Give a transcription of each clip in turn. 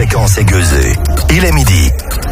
Fréquence Aiguezée. Il est midi.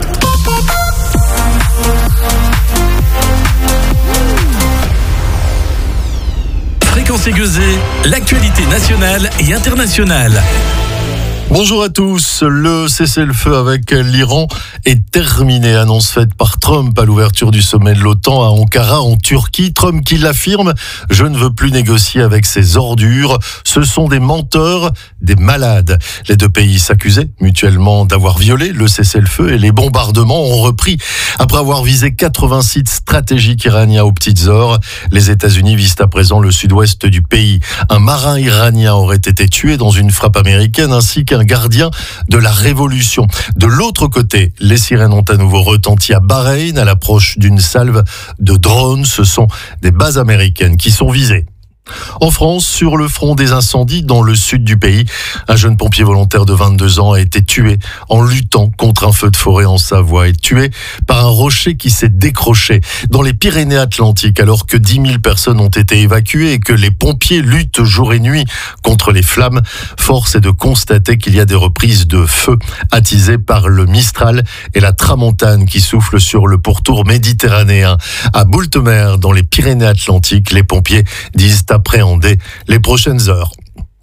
Fréquence Aiguezée, l'actualité nationale et internationale. Bonjour à tous. Le cessez-le-feu avec l'Iran est terminé. Annonce faite par Trump à l'ouverture du sommet de l'OTAN à Ankara en Turquie. Trump qui l'affirme: je ne veux plus négocier avec ces ordures. Ce sont des menteurs, des malades. Les deux pays s'accusaient mutuellement d'avoir violé le cessez-le-feu et les bombardements ont repris. Après avoir visé 80 sites stratégiques iraniens aux petites heures, les États-Unis visent à présent le sud-ouest du pays. Un marin iranien aurait été tué dans une frappe américaine ainsi qu'un gardien de la révolution. De l'autre côté, les sirènes ont à nouveau retenti à Bahreïn à l'approche d'une salve de drones. Ce sont des bases américaines qui sont visées. En France, sur le front des incendies dans le sud du pays, un jeune pompier volontaire de 22 ans a été tué en luttant contre un feu de forêt en Savoie et tué par un rocher qui s'est décroché dans les Pyrénées-Atlantiques alors que 10 000 personnes ont été évacuées et que les pompiers luttent jour et nuit contre les flammes. Force est de constater qu'il y a des reprises de feu attisées par le Mistral et la Tramontane qui soufflent sur le pourtour méditerranéen. À Boultemer, dans les Pyrénées-Atlantiques, les pompiers disent appréhender les prochaines heures.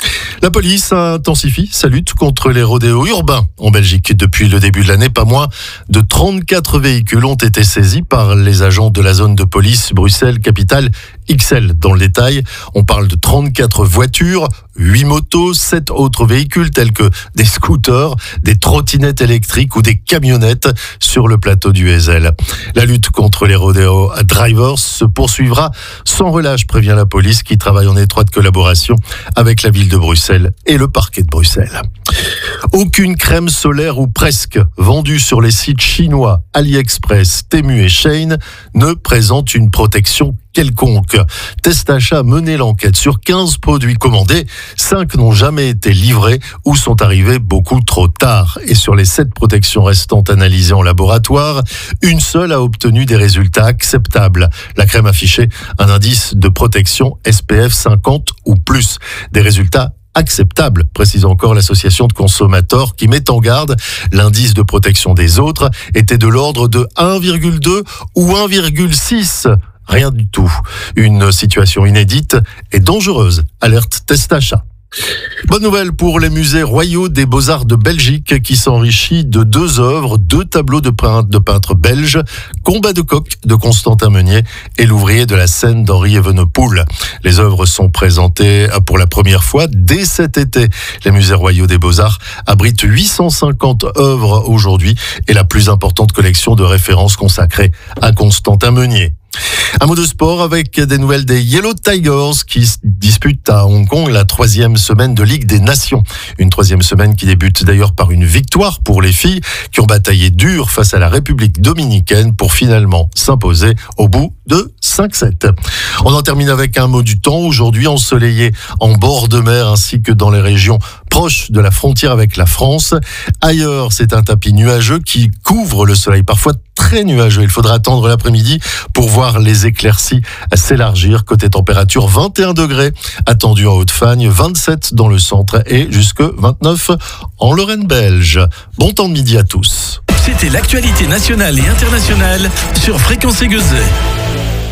La police intensifie sa lutte contre les rodéos urbains en Belgique. Depuis le début de l'année, pas moins de 34 véhicules ont été saisis par les agents de la zone de police Bruxelles-Capitale XL. Dans le détail, on parle de 34 voitures, 8 motos, 7 autres véhicules tels que des scooters, des trottinettes électriques ou des camionnettes sur le plateau du Heysel. La lutte contre les rodéo drivers se poursuivra sans relâche, prévient la police qui travaille en étroite collaboration avec la ville de Bruxelles et le parquet de Bruxelles. Aucune crème solaire ou presque vendue sur les sites chinois AliExpress, Temu et Shein ne présente une protection quelconque. Testachat a mené l'enquête sur 15 produits commandés, 5 n'ont jamais été livrés ou sont arrivés beaucoup trop tard. Et sur les 7 protections restantes analysées en laboratoire, une seule a obtenu des résultats acceptables. La crème affichait un indice de protection SPF 50 ou plus. Des résultats acceptable, précise encore l'association de consommateurs qui met en garde. L'indice de protection des autres était de l'ordre de 1,2 ou 1,6. Rien du tout. Une situation inédite et dangereuse, alerte Testachat. Bonne nouvelle pour les musées royaux des Beaux-Arts de Belgique qui s'enrichit de 2 œuvres, 2 tableaux de peintres belges, Combat de coq de Constantin Meunier et L'ouvrier de la Seine d'Henri Evenepoel. Les œuvres sont présentées pour la première fois dès cet été. Les musées royaux des Beaux-Arts abritent 850 œuvres aujourd'hui et la plus importante collection de références consacrée à Constantin Meunier. Un mot de sport avec des nouvelles des Yellow Tigers qui disputent à Hong Kong la 3e semaine de Ligue des Nations. Une 3e semaine qui débute d'ailleurs par une victoire pour les filles qui ont bataillé dur face à la République dominicaine pour finalement s'imposer au bout de 5-7. On en termine avec un mot du temps. Aujourd'hui ensoleillé en bord de mer ainsi que dans les régions proches de la frontière avec la France. Ailleurs, c'est un tapis nuageux qui couvre le soleil, parfois très nuageux. Il faudra attendre l'après-midi pour voir les éclaircies s'élargir. Côté température, 21 degrés attendus en Haute-Fagne, 27 dans le centre et jusque 29 en Lorraine belge. Bon temps de midi à tous. C'était l'actualité nationale et internationale sur Fréquence Aiguezée.